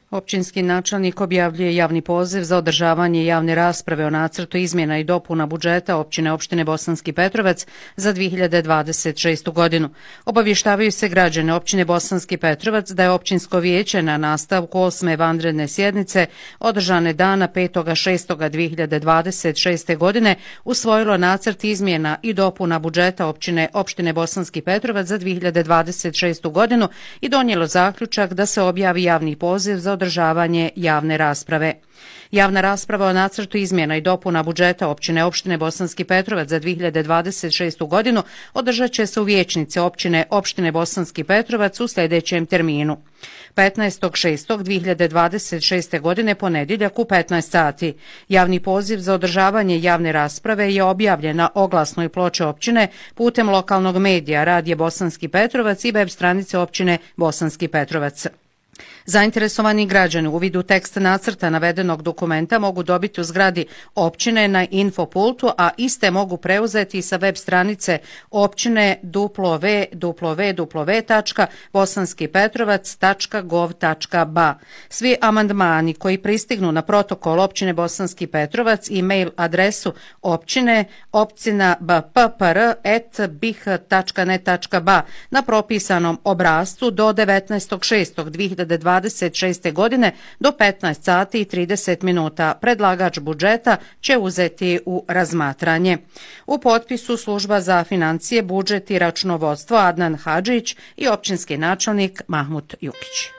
Općinski načelnik objavljuje javni poziv za održavanje javne rasprave o nacrtu izmjena i dopuna budžeta općine Bosanski Petrovac za 2026. godinu. Obavještavaju se građane općine Bosanski Petrovac da je općinsko vijeće na nastavku 8. vanredne sjednice održane dana 5.6.2026. godine usvojilo nacrt izmjena i dopuna budžeta općine Bosanski Petrovac za 2026. godinu i donijelo zaključak da se objavi javni poziv za održavanje javne rasprave. Javna rasprava o nacrtu izmjena i dopuna budžeta općine Bosanski Petrovac za 2026. godinu održat će se u vijećnici općine Bosanski Petrovac u sljedećem terminu. 15.6.2026. godine ponedjeljak u 15 sati. Javni poziv za održavanje javne rasprave je objavljen na oglasnoj ploči općine putem lokalnog medija Radije Bosanski Petrovac i web stranice općine Bosanski Petrovac. Zainteresovani građani u vidu teksta nacrta navedenog dokumenta mogu dobiti u zgradi općine na infopultu, a iste mogu preuzeti sa web stranice općine www.bosanskipetrovac.gov.ba. Svi amandmani koji pristignu na protokol općine Bosanski Petrovac i mail adresu općine opcina.bppr@bih.net.ba na propisanom obrascu do 19.6.2026. godine do 15 sati i 30 minuta. Predlagač budžeta će uzeti u razmatranje. U potpisu Služba za financije, budžet i računovodstvo Adnan Hadžić i općinski načelnik Mahmut Jukić.